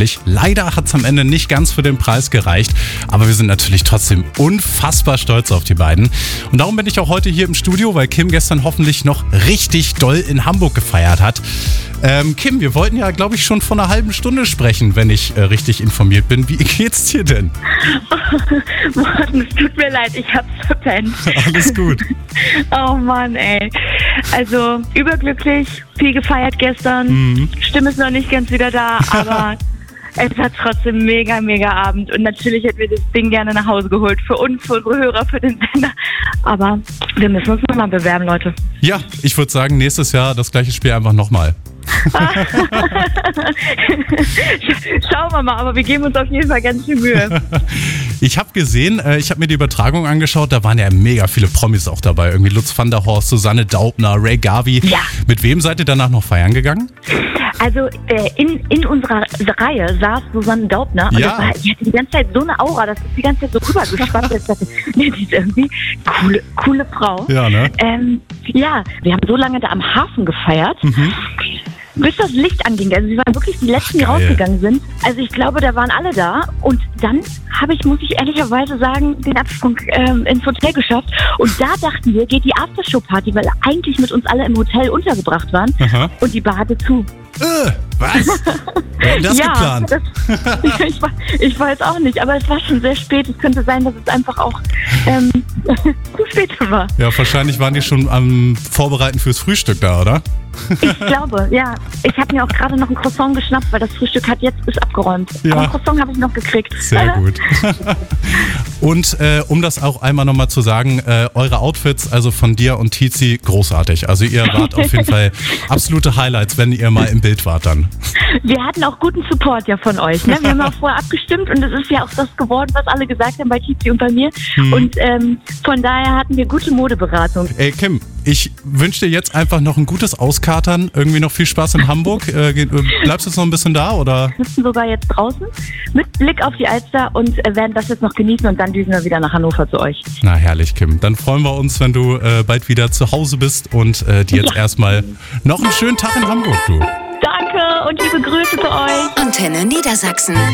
natürlich. Leider hat es am Ende nicht ganz für den Preis gereicht, aber wir sind natürlich trotzdem unfassbar stolz auf die beiden. Und darum bin ich auch heute hier im Studio, weil Kim gestern hoffentlich noch richtig doll in Hamburg gefeiert hat. Kim, wir wollten ja, glaube ich, schon vor einer halben Stunde sprechen, wenn ich richtig informiert bin. Wie geht's dir denn? Morgen, es tut mir leid, ich hab's verpennt. Alles gut. Oh Mann, ey. Also überglücklich, viel gefeiert gestern. Stimme ist noch nicht ganz wieder da, aber es war trotzdem mega Abend. Und natürlich hätten wir das Ding gerne nach Hause geholt. Für uns, für unsere Hörer, für den Sender. Aber wir müssen uns nochmal bewerben, Leute. Ja, ich würde sagen, nächstes Jahr das gleiche Spiel einfach nochmal. Schauen wir mal, aber wir geben uns auf jeden Fall ganz viel Mühe. Ich habe gesehen, ich habe mir die Übertragung angeschaut, da waren ja mega viele Promis auch dabei. Irgendwie Lutz van der Horst, Susanne Daubner, Ray Gavi. Ja. Mit wem seid ihr danach noch feiern gegangen? Also in unserer Reihe saß Susanne Daubner und Ja. die hatte die ganze Zeit so eine Aura, das ist die ganze Zeit so rübergeschwappt. Ich dachte, nee, die ist irgendwie coole Frau. Ja, ne? Ja, wir haben so lange da am Hafen gefeiert, bis das Licht anging. Also wir waren wirklich die Letzten, die Geil. rausgegangen sind. Also ich glaube, da waren alle da. Und dann muss ich ehrlicherweise sagen, den Absprung ins Hotel geschafft. Und da dachten wir, geht die Aftershow-Party, weil eigentlich mit uns alle im Hotel untergebracht waren. Aha. Und die Bar hatte zu. Was? Wer hat das geplant? Ich weiß auch nicht, aber es war schon sehr spät. Es könnte sein, dass es einfach auch zu spät war. Ja, wahrscheinlich waren die schon am Vorbereiten fürs Frühstück da, oder? Ich glaube, ja. Ich habe mir auch gerade noch ein Croissant geschnappt, weil das Frühstück ist abgeräumt. Ja. Aber ein Croissant habe ich noch gekriegt. Sehr gut. Und um das auch einmal nochmal zu sagen, eure Outfits, also von dir und Tizi, großartig. Also ihr wart auf jeden Fall absolute Highlights, wenn ihr mal im Bild wart dann. Wir hatten auch guten Support ja von euch. Ne? Wir haben auch vorher abgestimmt und es ist ja auch das geworden, was alle gesagt haben bei Tizi und bei mir. Und von daher hatten wir gute Modeberatung. Ey Kim, ich wünsche dir jetzt einfach noch ein gutes Auskatern, irgendwie noch viel Spaß in Hamburg. Bleibst du jetzt noch ein bisschen da, oder? Wir sitzen sogar jetzt draußen mit Blick auf die Alster und werden das jetzt noch genießen und dann düsen wir wieder nach Hannover zu euch. Na herrlich, Kim. Dann freuen wir uns, wenn du bald wieder zu Hause bist und dir jetzt erstmal noch einen schönen Tag in Hamburg, du. Danke und liebe Grüße für euch. Antenne Niedersachsen.